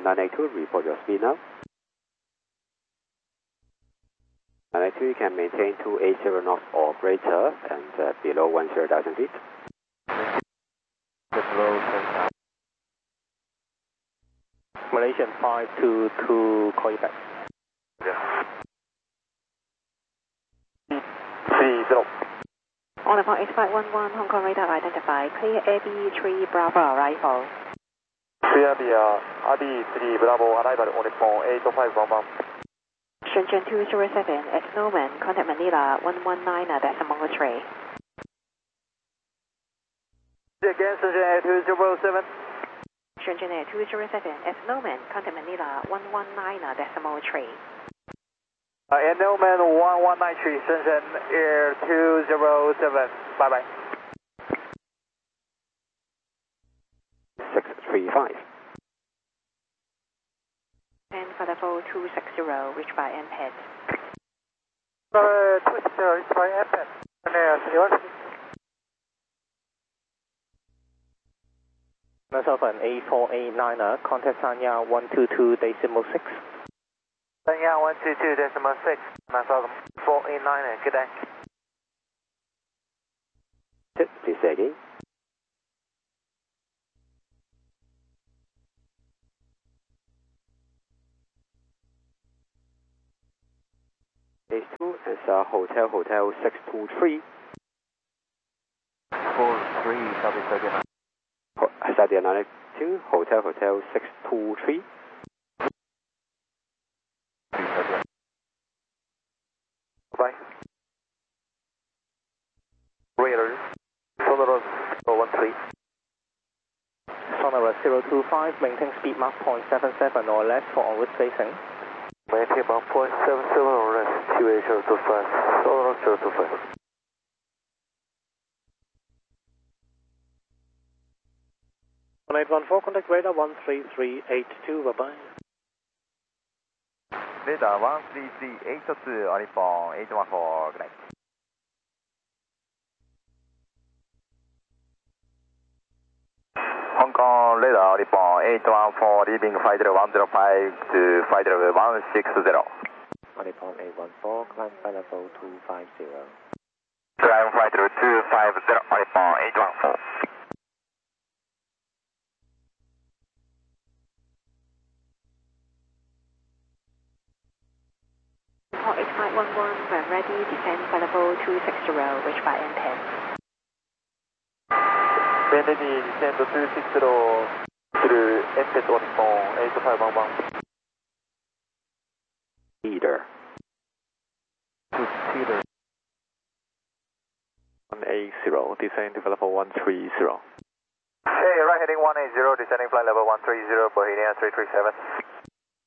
982, report your speed now. 982, you can maintain 280 knots or greater and below 10,000 feet. Malaysian 522, call you back. Yeah. 30. On about 8511, Hong Kong radar identified. Clear AB3 Bravo arrival. Clear the RB3 Bravo arrival on Nippon 8511. Shenzhen 207 at Snowman, contact Manila 119.3. Again, Shenzhen 207. Shenzhen Air 207 at Snowman, contact Manila 119.3. Snowman 1193, Shenzhen Air 207. Bye bye. 635. And for the 260, reached by MPED. 260, reached by MPED. Myself an A489, contact Sanya 122.6. Sanya 122.6. Myself 489, good day. Please say again. H2 is Hotel 623. 43, Saudi 92, Hotel 623. Bye. Radar, Sonoros 013. Sonoros 025, maintain speed Mach 0.77 or less for onward facing. Maintain Mach 0.77 or less, QA 025, Sonoros 025. 1814, contact radar 13382, bye-bye. Radar 13382 on Nippon 814, good night. Hong Kong radar Nippon 814, leaving 50105 to 50160. On Nippon 814, climb flight level 250. Climb flight level 250 on Nippon 814. Report 8511, when ready, descend for level 260, reached by MPED. When ready, descend to 260 through MPED on Nippon 8511. Leader. Leader. 180, descend to level 130. Hey, right heading 180, descending flight level 130, Bohemia 337.